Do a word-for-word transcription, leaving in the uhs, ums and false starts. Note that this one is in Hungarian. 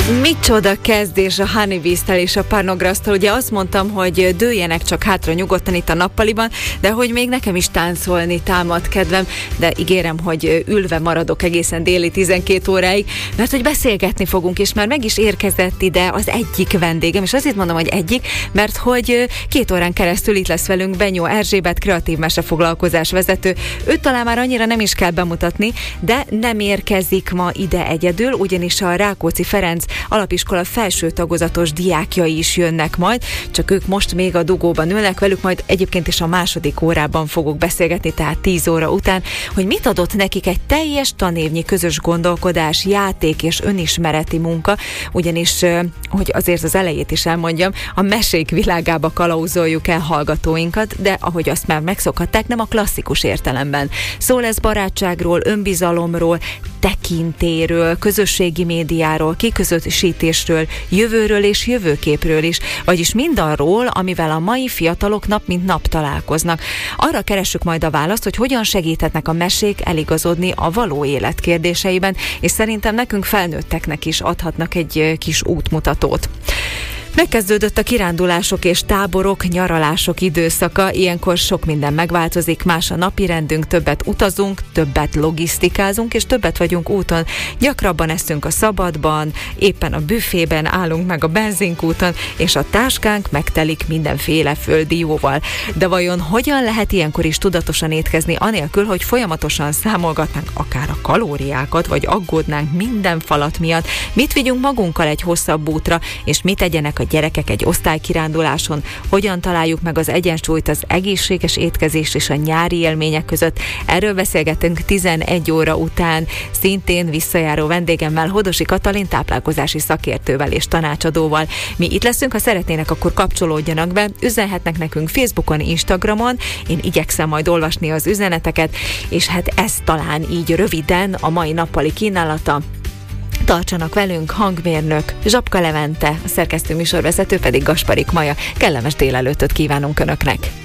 Micsoda kezdés a Honeybees-tel és a Parnograsztal. Ugye azt mondtam, hogy dőljenek csak hátra nyugodtan itt a nappaliban, de hogy még nekem is táncolni támad kedvem, de ígérem, hogy ülve maradok egészen déli tizenkét óráig, mert hogy beszélgetni fogunk, és már meg is érkezett ide az egyik vendégem, és azért mondom, hogy egyik, mert hogy két órán keresztül itt lesz velünk Benyó Erzsébet, kreatív mesefoglalkozás vezető. Őt talán már annyira nem is kell bemutatni, de nem érkezik ma ide egyedül, ugyanis a Rákóczi Ferenc Alapiskola felső tagozatos diákjai is jönnek majd, csak ők most még a dugóban ülnek, velük majd egyébként is a második órában fogok beszélgetni, tehát tíz óra után, hogy mit adott nekik egy teljes tanévnyi közös gondolkodás, játék és önismereti munka, ugyanis, hogy azért az elejét is elmondjam, a mesék világába kalauzoljuk el hallgatóinkat, de ahogy azt már megszokhatták, nem a klasszikus értelemben. Szó lesz barátságról, önbizalomról, tekintéről, közösségi médiáról, kiközösítésről, jövőről és jövőképről is, vagyis mindarról, amivel a mai fiatalok nap mint nap találkoznak. Arra keressük majd a választ, hogy hogyan segíthetnek a mesék eligazodni a való élet kérdéseiben, és szerintem nekünk felnőtteknek is adhatnak egy kis útmutatót. Megkezdődött a kirándulások és táborok, nyaralások időszaka, ilyenkor sok minden megváltozik, más a napirendünk, többet utazunk, többet logisztikázunk, és többet vagyunk úton. Gyakrabban eszünk a szabadban, éppen a büfében állunk meg a benzinkúton, és a táskánk megtelik mindenféle földi jóval. De vajon hogyan lehet ilyenkor is tudatosan étkezni, anélkül, hogy folyamatosan számolgatnánk akár a kalóriákat, vagy aggódnánk minden falat miatt? Mit vigyünk magunkkal egy hosszabb útra, és mit tegyenek a gyerekek egy osztálykiránduláson, hogyan találjuk meg az egyensúlyt az egészséges étkezés és a nyári élmények között. Erről beszélgetünk tizenegy óra után, szintén visszajáró vendégemmel, Hodosi Katalin táplálkozási szakértővel és tanácsadóval. Mi itt leszünk, ha szeretnének, akkor kapcsolódjanak be, üzenhetnek nekünk Facebookon, Instagramon, én igyekszem majd olvasni az üzeneteket, és hát ez talán így röviden a mai nappali kínálata. Tartsanak velünk, hangmérnök Zsapka Levente, a szerkesztő műsorvezető pedig Gasparik Maja. Kellemes délelőttöt kívánunk Önöknek!